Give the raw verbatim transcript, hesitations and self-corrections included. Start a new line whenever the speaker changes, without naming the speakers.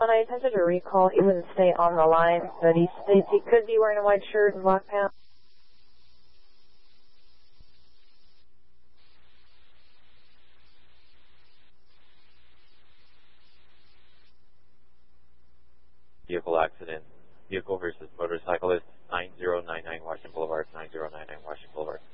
When I attempted to recall, he wouldn't stay on the line, but he states he could be wearing a white shirt and black pants.
Vehicle accident. Vehicle versus motorcyclist, nine zero nine nine Washington Boulevard, nine zero nine nine Washington Boulevard.